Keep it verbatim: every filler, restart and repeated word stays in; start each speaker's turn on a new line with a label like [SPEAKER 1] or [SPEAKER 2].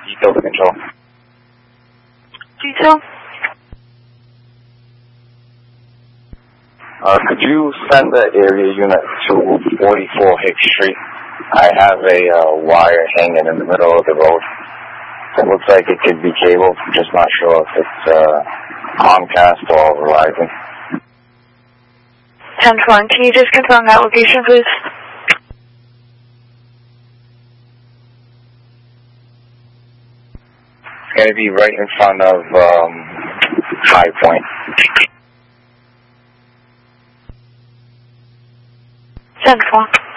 [SPEAKER 1] Detail to control.
[SPEAKER 2] Detail?
[SPEAKER 1] Uh, could you send the area unit to forty-four Hicks Street? I have a uh, wire hanging in the middle of the road. It looks like it could be cable. I'm just not sure if it's uh, Comcast or Verizon.
[SPEAKER 2] ten one, can you just confirm that location, please?
[SPEAKER 1] It's going to be right in front of um, High Point.
[SPEAKER 2] ten one.